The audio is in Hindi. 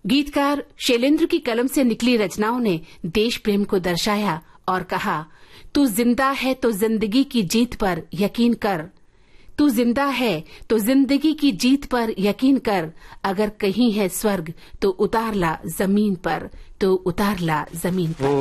गीतकार शैलेंद्र की कलम से निकली रचनाओं ने देश प्रेम को दर्शाया और कहा, तू जिंदा है तो जिंदगी की जीत पर यकीन कर, तू जिंदा है तो जिंदगी की जीत पर यकीन कर, अगर कहीं है स्वर्ग तो उतार ला जमीन पर, तो उतार ला जमीन पर।